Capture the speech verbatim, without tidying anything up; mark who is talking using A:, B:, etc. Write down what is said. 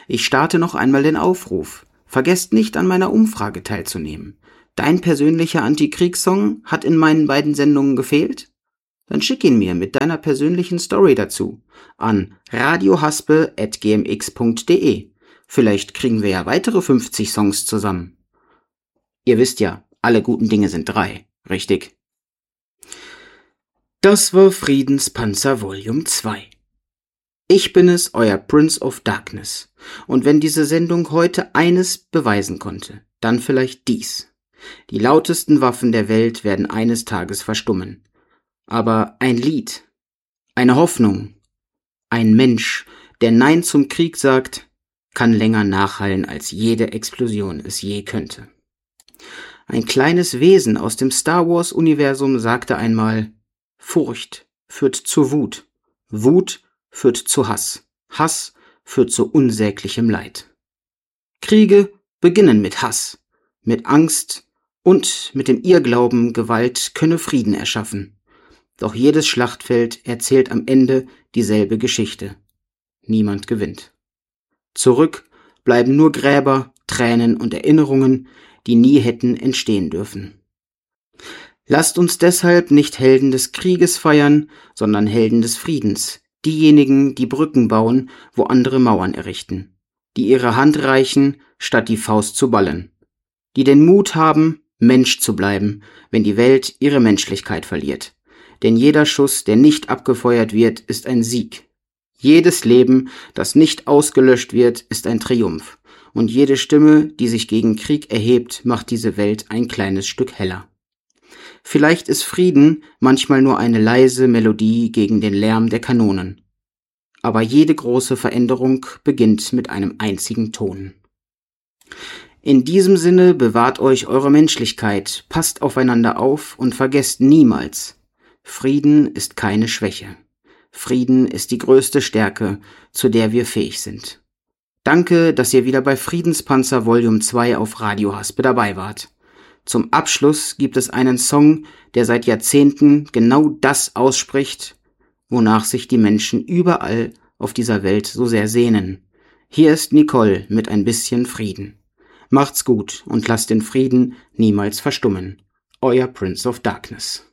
A: Ich starte noch einmal den Aufruf. Vergesst nicht, an meiner Umfrage teilzunehmen. Dein persönlicher Antikriegssong hat in meinen beiden Sendungen gefehlt? Dann schick ihn mir mit deiner persönlichen Story dazu an radiohaspe at g m x punkt d e. Vielleicht kriegen wir ja weitere fünfzig Songs zusammen. Ihr wisst ja, alle guten Dinge sind drei, richtig? Das war Friedenspanzer Volume zwei. Ich bin es, euer Prince of Darkness. Und wenn diese Sendung heute eines beweisen konnte, dann vielleicht dies. Die lautesten Waffen der Welt werden eines Tages verstummen. Aber ein Lied, eine Hoffnung, ein Mensch, der Nein zum Krieg sagt, kann länger nachhallen, als jede Explosion es je könnte. Ein kleines Wesen aus dem Star Wars-Universum sagte einmal, Furcht führt zu Wut, Wut führt zu Hass, Hass führt zu unsäglichem Leid. Kriege beginnen mit Hass, mit Angst und mit dem Irrglauben, Gewalt könne Frieden erschaffen. Doch jedes Schlachtfeld erzählt am Ende dieselbe Geschichte. Niemand gewinnt. Zurück bleiben nur Gräber, Tränen und Erinnerungen, die nie hätten entstehen dürfen. Lasst uns deshalb nicht Helden des Krieges feiern, sondern Helden des Friedens, diejenigen, die Brücken bauen, wo andere Mauern errichten, die ihre Hand reichen, statt die Faust zu ballen, die den Mut haben, Mensch zu bleiben, wenn die Welt ihre Menschlichkeit verliert. Denn jeder Schuss, der nicht abgefeuert wird, ist ein Sieg. Jedes Leben, das nicht ausgelöscht wird, ist ein Triumph. Und jede Stimme, die sich gegen Krieg erhebt, macht diese Welt ein kleines Stück heller. Vielleicht ist Frieden manchmal nur eine leise Melodie gegen den Lärm der Kanonen. Aber jede große Veränderung beginnt mit einem einzigen Ton. In diesem Sinne bewahrt euch eure Menschlichkeit, passt aufeinander auf und vergesst niemals, Frieden ist keine Schwäche. Frieden ist die größte Stärke, zu der wir fähig sind. Danke, dass ihr wieder bei Friedenspanzer Volume zwei auf Radio Haspe dabei wart. Zum Abschluss gibt es einen Song, der seit Jahrzehnten genau das ausspricht, wonach sich die Menschen überall auf dieser Welt so sehr sehnen. Hier ist Nicole mit ein bisschen Frieden. Macht's gut und lasst den Frieden niemals verstummen. Euer Prince of Darkness.